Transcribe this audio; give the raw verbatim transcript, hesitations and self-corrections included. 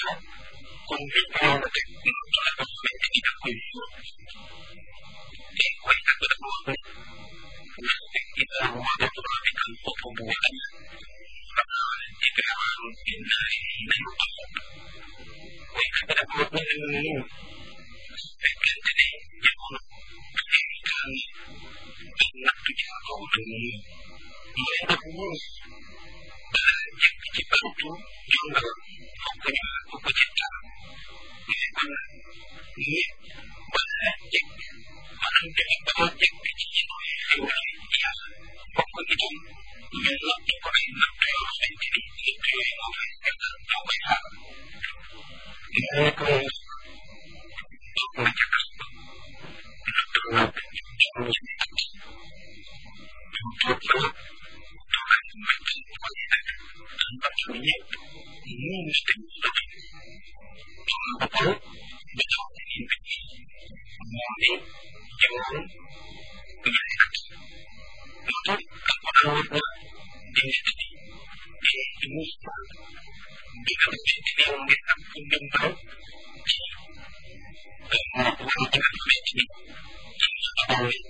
convinto che la possibilità di questo e questa per voi l'effettiva modo di campo buona di creare in nel mondo questa per voi perché ne devono dedicare in attività autonoma non è come che per tu giungere poco città ini banyak orang yang banyak bikin ya pokok itu melak orang nak terus sendiri itu yang orang kata tak baik mereka macam tu nak terus untuk orang macam kualitas tanpa punya ini mesti betul betul ini mesti jangan kebiasaan untuk kepada ini ini jika kita kita ingin tahu orang dengan ini